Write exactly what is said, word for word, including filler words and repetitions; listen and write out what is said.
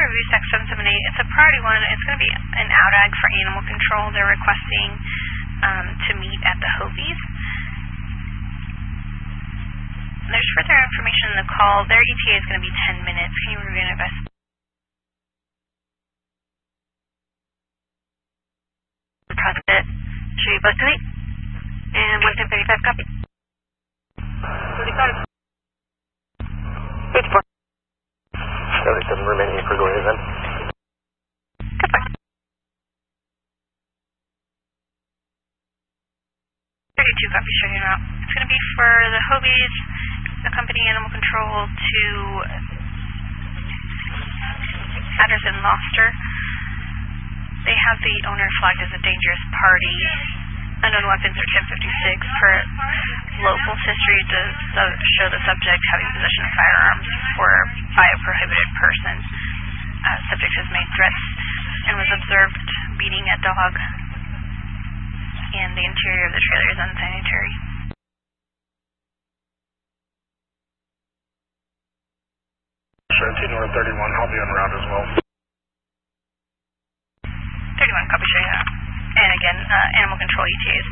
review sec seven seven eight. It's a priority one. It's going to be an out ag for animal control. They're requesting um, to meet at the Hovies. There's further information in the call. Their E T A is going to be ten minutes. Can you review and advise? Prospect, show you both tonight. And one ten thirty-five, copy. thirty-five. fifty-four. seventy-seven remaining for going then. Goodbye. thirty-two, copy, showing you out. It's going to be for the Hovies, accompanying animal control to address in Loster. They have the owner flagged as a dangerous party. Unknown weapons are ten fifty-six. Per locals history does uh, show the subject having possession of firearms for by a prohibited person. Uh, subject has made threats and was observed beating a dog. And the interior of the trailer is unsanitary. seventeen North thirty-one, I'll be on route as well. thirty-one, copy, showing out. And again, uh, animal control E T A is